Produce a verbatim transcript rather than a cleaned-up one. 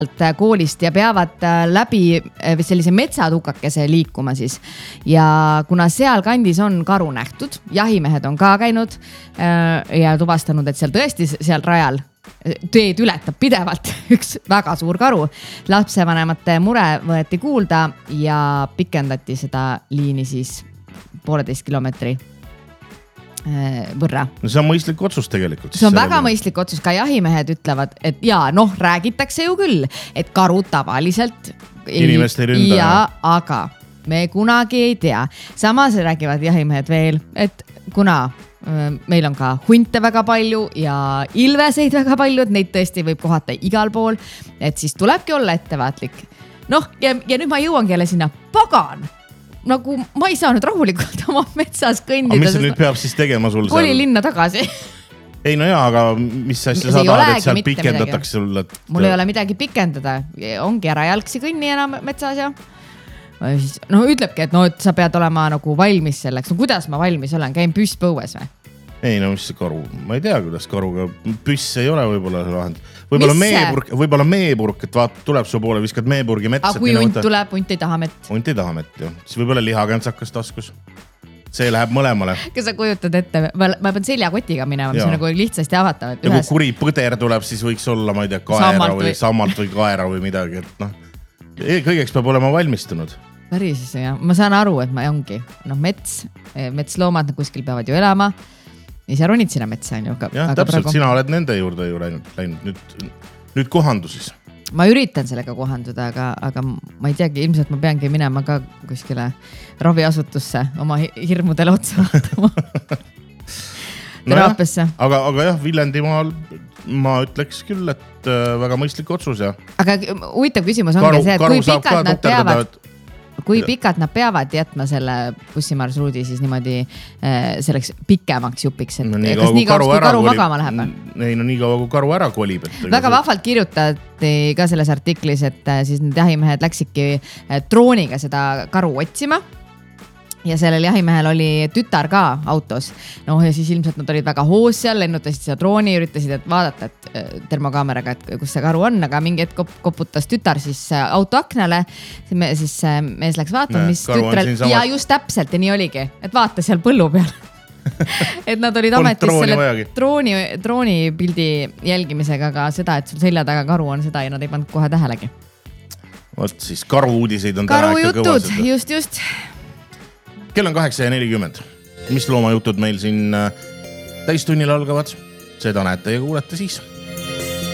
koolist ja peavad läbi sellise metsatukakese liikuma siis. Ja kuna seal kandis on karu nähtud, jahimehed on ka käinud ja tuvastanud, et seal tõesti seal rajal teed ületab pidevalt üks väga suur karu. Lapsevanemate mure võeti kuulda ja pikendati seda liini siis pooleteist kilomeetri võrra. No see on mõistlik otsus tegelikult. See on väga mõistlik otsus. Ka jahimehed ütlevad, et jaa, noh, räägitakse ju küll, et karud tavaliselt inimest ei ründa. Ja, aga me kunagi ei tea. Samas räägivad jahimehed veel, et kuna meil on ka hunte väga palju ja ilveseid väga palju, et neid tõesti võib kohata igal pool, et siis tulebki olla ettevaatlik. Noh, ja, ja nüüd ma jõuangi jälle sinna pagan. Nagu ma ei saa nüüd rahulikult oma metsas kõndida. Aga mis see nüüd peab siis tegema sul seal? Koli linna tagasi. Ei no jaa, aga mis asja sa tahad, et seal pikendatakse sul? Et... Mul ei ole midagi pikendada. Ongi ära jalgsi kõnni enam metsas ja... No ütlebki, et no, et sa pead olema nagu valmis selleks. No kuidas ma valmis olen? Käin püss põues või? Ei no mis see karu? Ma ei tea, kuidas karuga püss ei ole võib-olla lahend. Võib-olla meepurk, võib-olla meepurk, et vaat tuleb su poole, viskad meepurgi metsa. Aga kui hunt tuleb, hunt ei taha mett. Hunt ei taha mett, jah. Siis võib-olla lihakantsakas taskus. See läheb mõlemale. Kas sa kujutad ette? Ma, ma pean seljakotiga minema, mis on nagu lihtsasti avatav. Ja ühes... kui kuri põder tuleb, siis võiks olla, ma ei tea, kaera sammalt või, või sammalt või kaera või midagi. Et noh, kõigeks peab olema valmistunud. Päris, jah. Ma saan aru, et ma ongi. No, mets, metsloomad kuskil peavad ju elama. Ja sa ronid sinna metsa. On ju, aga, jah, aga täpselt, praegu... sina oled nende juurde ju läinud. Nüüd, nüüd kohandusis. Ma üritan sellega kohanduda, aga, aga ma ei teagi, ilmselt ma peangi minema ka kuskile raviasutusse oma hirmudele otsa vaatama. Teraapiasse. No aga, aga jah, Viljandimaal ma ütleks küll, et väga mõistlik otsus. Ja. Aga huvitav küsimus ongi karu, see, et kui pikalt nad peavad... Et... Kui pikalt nad peavad jätma selle bussimarsruudi siis niimoodi äh, selleks pikemaks jupiks, et no, nii kas nii kaua, kui karu kolib, magama läheb? Ei, no nii kaua, kui karu ära kolib. Et väga see... vahvalt kirjutati ka selles artiklis, et siis need jahimehed läksidki drooniga seda karu otsima. Ja sellel jahimehel oli tütar ka autos. No ja siis ilmselt nad olid väga hoos seal, lennutasid seda drooni, üritasid et vaadata et termokaameraga, et kus see karu on, aga mingi hetk koputas tütar siis auto aknale. Siis mees läks vaatama, mis tütrel... Ja just täpselt ja nii oligi, et vaata seal põllu peal. Et nad olid ametis selle drooni, drooni pildi jälgimisega, aga seda, et sul selja taga karu on, seda ja nad ei pannud kohe tähelegi. Vot siis karu uudiseid on karu täna ikka kõvased. Just, just. Kell on kaheksa ja nelikümmend. Mis loomajutud meil siin täistunnil algavad? Seda näete ja kuulete siis.